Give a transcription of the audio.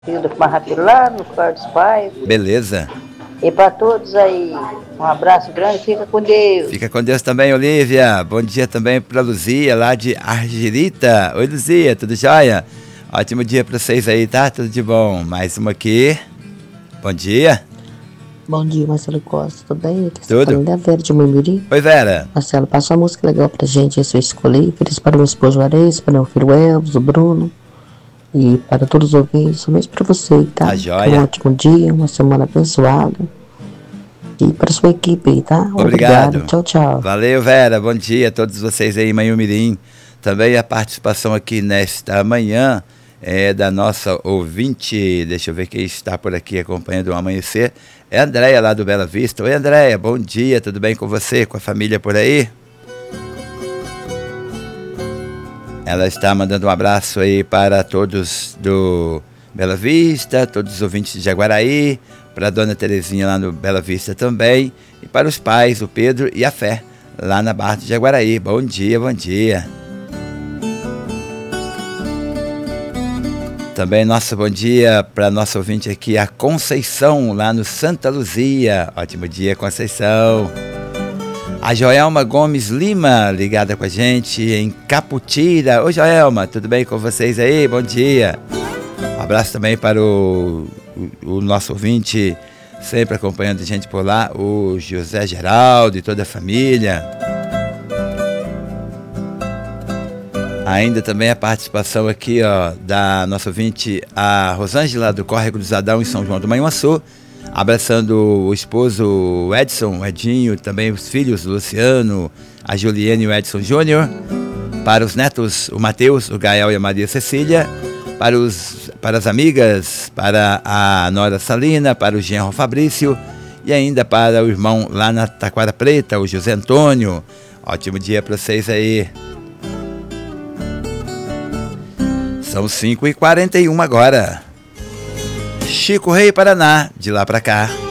Filho do Marrapiro lá no Cor dos Pais. Beleza. E para todos aí, um abraço grande, fica com Deus. Fica com Deus também, Olívia. Bom dia também para Luzia, lá de Argirita. Oi, Luzia, tudo jóia? Ótimo dia para vocês aí, tá? Tudo de bom. Mais uma aqui. Bom dia. Bom dia, Marcelo Costa, tudo bem? Aqui Tudo. falando da Vera de Mimiri. Oi, Vera. Marcelo, passa uma música legal pra gente, esse eu escolhi. Feliz para o meu esposo Juarez, para meu filho Elvis, o Bruno. E para todos os ouvintes, somente para você, tá? Tá jóia. Um ótimo dia, uma semana abençoada. E para sua equipe aí, tá? Obrigado. Tchau, tchau. Valeu, Vera. Bom dia a todos vocês aí em Manhumirim. Também a participação aqui nesta manhã é da nossa ouvinte, deixa eu ver quem está por aqui acompanhando o amanhecer, é a Andréia lá do Bela Vista. Oi, Andréia, bom dia, tudo bem com você, com a família por aí? Ela está mandando um abraço aí para todos do Bela Vista, todos os ouvintes de Jaguaraí, para a dona Terezinha lá no Bela Vista também, e para os pais, o Pedro e a Fé, lá na Barra de Jaguaraí. Bom dia, bom dia. Também nosso bom dia para nossa ouvinte aqui, a Conceição, lá no Santa Luzia. Ótimo dia, Conceição. A Joelma Gomes Lima, ligada com a gente em Caputira. Oi, Joelma, tudo bem com vocês aí? Bom dia. Um abraço também para o nosso ouvinte, sempre acompanhando a gente por lá, o José Geraldo e toda a família. Ainda também a participação aqui, ó, da nossa ouvinte, a Rosângela, do Córrego dos Adão, em São João do Manhuaçu, abraçando o esposo o Edson, o Edinho, também os filhos, o Luciano, a Juliane e o Edson Júnior, para os netos, o Matheus, o Gael e a Maria Cecília, para as amigas, para a Nora Salina, para o genro Fabrício e ainda para o irmão lá na Taquara Preta, o José Antônio. Ótimo dia para vocês aí. São 5h41 agora. Chico Rei, Paraná, de lá pra cá.